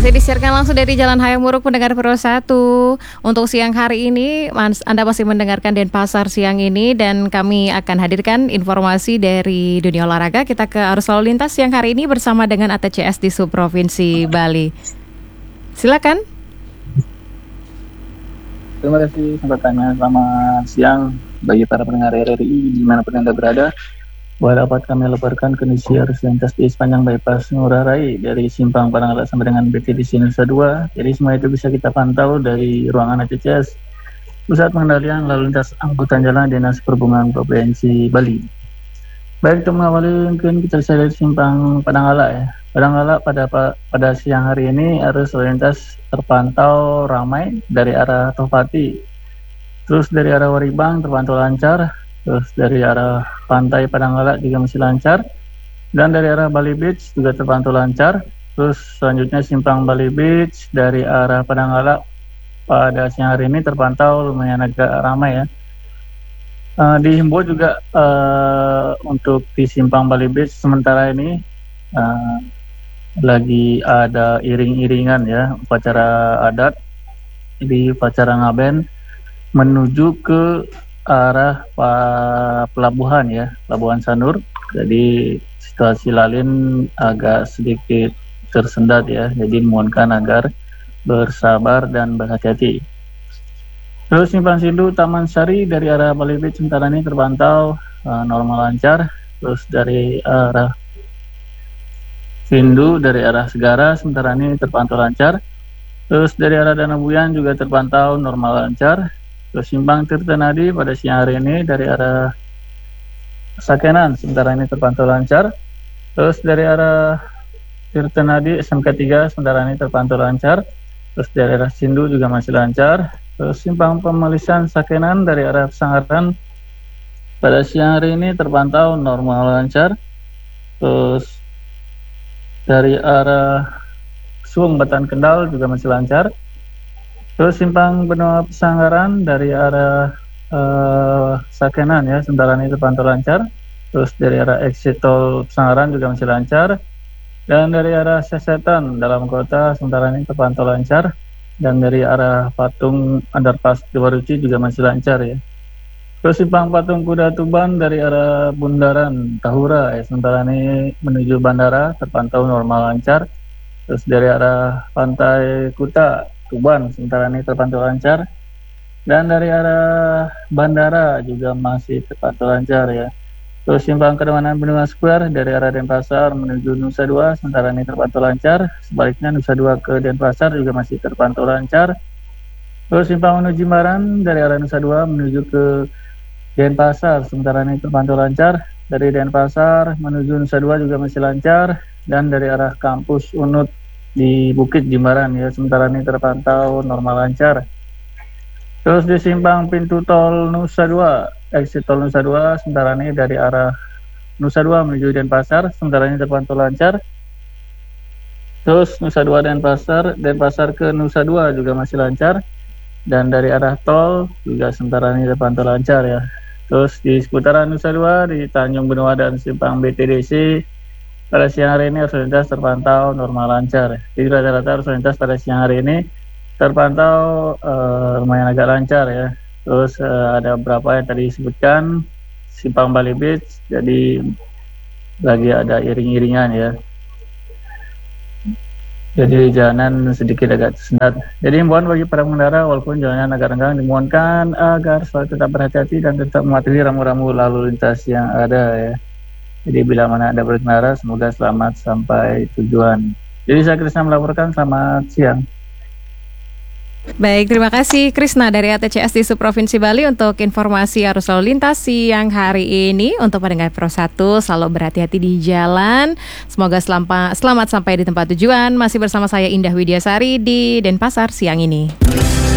Masih disiarkan langsung dari Jalan Hayamuruk pendengar Pro 1. Untuk siang hari ini Anda masih mendengarkan Denpasar siang ini, dan kami akan hadirkan informasi dari dunia olahraga. Kita ke arus lalu lintas siang hari ini bersama dengan ATCS di Subprovinsi Bali. Silakan. Terima kasih kesempatannya. Selamat siang bagi para pendengar RRI dimanapun Anda berada. Dapat kami laporkan kondisi arus lintas di sepanjang bypass Ngurah Rai dari Simpang Padang Alat sampai dengan BTDC Nusa 2. Jadi semua itu bisa kita pantau dari ruangan ATCS, Pusat Pengendalian Lalu Lintas Angkutan Jalan Dinas Perhubungan Provinsi Bali. Baik, untuk mengawali mungkin kita bisa dari Simpang Padang Alat ya. Padang Alat pada siang hari ini arus lalu lintas terpantau ramai dari arah Topati, terus dari arah Waribang terpantau lancar, terus dari arah Pantai Padang Alat juga masih lancar, dan dari arah Bali Beach juga terpantau lancar. Terus selanjutnya Simpang Bali Beach dari arah Padang Alat pada siang hari ini terpantau lumayan agak ramai ya. Dihimbau juga untuk di Simpang Bali Beach sementara ini lagi ada iring-iringan ya, upacara adat di upacara ngaben menuju ke arah pelabuhan ya, Pelabuhan Sanur. Jadi situasi lalin agak sedikit tersendat ya, jadi mohonkan agar bersabar dan berhati-hati. Terus Simpang Sindu Taman Sari dari arah Bali Beach sementara ini terpantau normal lancar. Terus dari arah Sindu dari arah Segara sementara ini terpantau lancar. Terus dari arah Danau Buyan juga terpantau normal lancar. Terus Simpang Tirtanadi pada siang hari ini dari arah Sakenan sementara ini terpantau lancar. Terus dari arah Tirtanadi SMK 3 sementara ini terpantau lancar. Terus dari arah Sindu juga masih lancar. Terus Simpang Pemelisan Sakenan dari arah Sanggaran pada siang hari ini terpantau normal lancar. Terus dari arah Suung Batan Kendal juga masih lancar. Terus Simpang Benua Pesanggaran dari arah Sakenan ya sementara ini terpantau lancar. Terus dari arah exit tol Pesanggaran juga masih lancar. Dan dari arah Sesetan dalam kota sementara ini terpantau lancar. Dan dari arah Patung Underpass Dewaruci juga masih lancar ya. Terus Simpang Patung Kuda Tuban dari arah Bundaran Tahura ya sementara ini menuju bandara terpantau normal lancar. Terus dari arah Pantai Kuta Tuban sementara ini terpantau lancar. Dan dari arah bandara juga masih terpantau lancar ya. Terus Simpang Kedemanan Benua Square dari arah Denpasar menuju Nusa 2 sementara ini terpantau lancar. Sebaliknya Nusa 2 ke Denpasar juga masih terpantau lancar. Terus Simpang menuju Jimbaran dari arah Nusa 2 menuju ke Denpasar sementara ini terpantau lancar. Dari Denpasar menuju Nusa 2 juga masih lancar. Dan dari arah kampus Unut di Bukit Jimbaran ya sementara ini terpantau normal lancar. Terus di Simpang Pintu Tol Nusa 2, exit tol Nusa 2 sementara ini dari arah Nusa 2 menuju Denpasar sementara ini terpantau lancar. Terus Nusa 2 Denpasar ke Nusa 2 juga masih lancar. Dan dari arah tol juga sementara ini terpantau lancar ya. Terus di seputaran Nusa 2 di Tanjung Benua dan Simpang BTDC pada siang hari ini arus lintas terpantau normal lancar. Jadi rata-rata arus lintas pada siang hari ini terpantau lumayan agak lancar ya. Terus ada beberapa yang tadi disebutkan Simpang Bali Beach, jadi lagi ada iring-iringan ya. Jadi jalanan sedikit agak tersendat. Jadi himbauan bagi para pengendara walaupun jalanan agak renggang dimohonkan agar selalu tetap berhati-hati dan tetap mematuhi rambu-rambu lalu lintas yang ada ya. Jadi bila mana Anda berkendara semoga selamat sampai tujuan. Jadi saya Krisna melaporkan, selamat siang. Baik, terima kasih Krisna dari ATCS di Subprovinsi Bali untuk informasi arus lalu lintas siang hari ini. Untuk pendengar Pro 1 selalu berhati-hati di jalan. Semoga selamat sampai di tempat tujuan. Masih bersama saya Indah Widiasari di Denpasar siang ini.